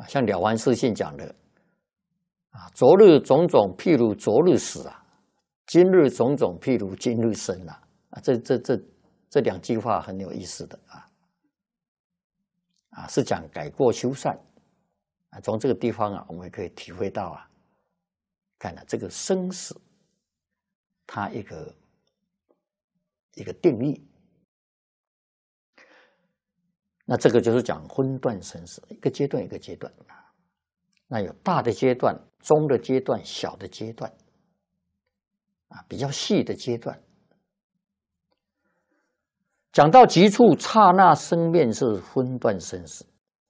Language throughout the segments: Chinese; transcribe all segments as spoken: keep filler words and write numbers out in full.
像《了凡四训》讲的啊，昨日种种譬如昨日死啊，今日种种譬如今日生啊，啊，这这这这两句话很有意思的啊，啊，是讲改过修善啊。从这个地方啊，我们也可以体会到啊，看了这个生死，它一个一个定义。那这个就是讲分段生死，一个阶段一个阶段啊。那有大的阶段、中的阶段、小的阶段，啊，比较细的阶段。讲到极处，刹那生灭是分段生死。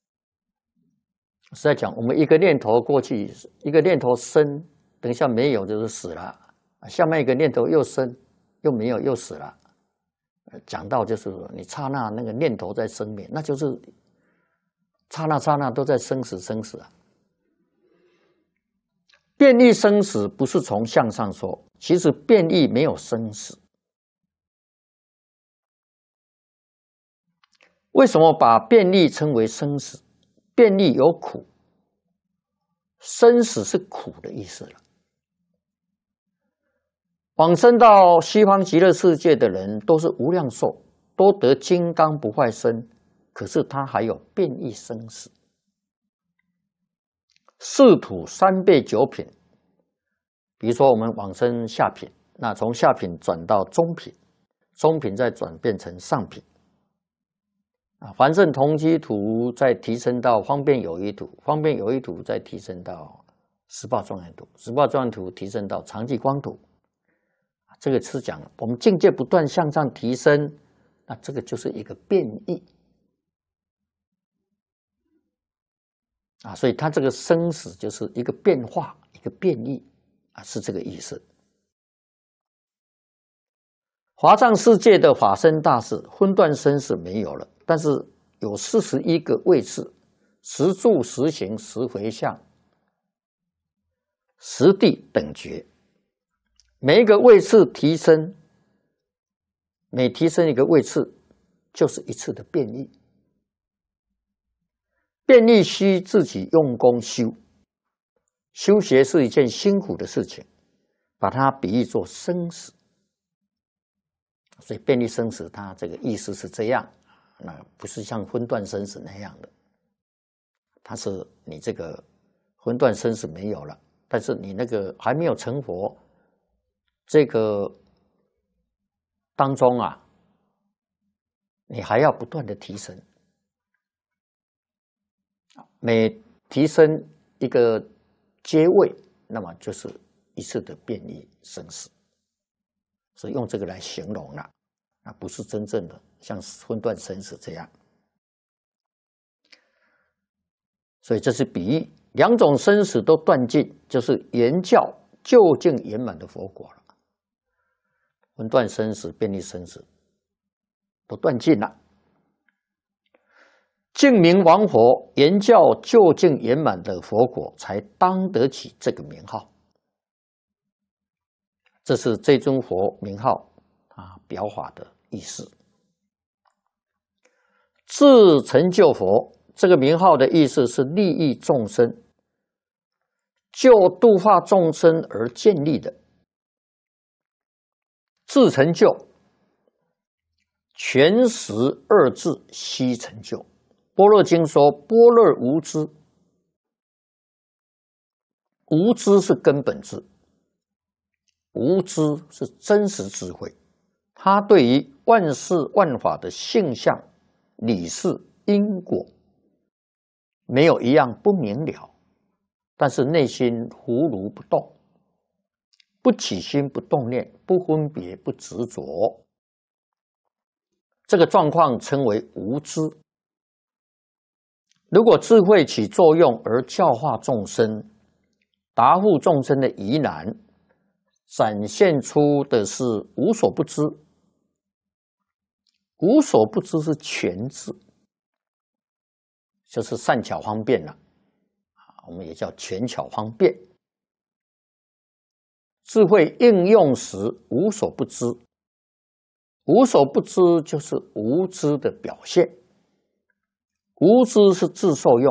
是在讲我们一个念头过去，一个念头生，等一下没有就是死了；下面一个念头又生，又没有又死了。讲到就是你刹那那个念头在生灭，那就是刹那刹那都在生死生死啊。变异生死不是从相上说，其实变异没有生死。为什么把变异称为生死？变异有苦，生死是苦的意思了。往生到西方极乐世界的人都是无量寿，都得金刚不坏身，可是他还有变异生死。四土三辈九品，比如说我们往生下品，那从下品转到中品，中品再转变成上品。啊，凡圣同居土再提升到方便有余土，方便有余土再提升到十报庄严土，十报庄严土提升到常寂光土。这个是讲我们境界不断向上提升，那这个就是一个变异啊，所以它这个生死就是一个变化，一个变异啊，是这个意思。华藏世界的法身大士分段生死没有了，但是有四十一个位次，十住、十行、十回向、十地等觉。每一个位次提升，每提升一个位次，就是一次的变异。变异需自己用功修，修学是一件辛苦的事情，把它比喻作生死。所以变异生死，它这个意思是这样，那不是像分段生死那样的。它是你这个分段生死没有了，但是你那个还没有成佛。这个当中啊，你还要不断的提升，每提升一个阶位，那么就是一次的变异生死，所以用这个来形容了，那不是真正的像分段生死这样。所以这是比喻，两种生死都断尽，就是圆教究竟圆满的佛果了。分段生死、变异生死都断尽了，净明王佛圆教究竟圆满的佛果，才当得起这个名号。这是这尊佛名号啊表法的意思。自成就佛这个名号的意思是利益众生，就度化众生而建立的。自成就，全实二字悉成就。般若经说：“般若无知，无知是根本智，无知是真实智慧。他对于万事万法的性相、理事、因果，没有一样不明了，但是内心葫芦不动。”不起心，不动念，不分别，不执着，这个状况称为无知。如果智慧起作用而教化众生，答复众生的疑难，展现出的是无所不知。无所不知是全智，就是善巧方便了，我们也叫全巧方便。智慧应用时无所不知，无所不知就是无知的表现。无知是自受用，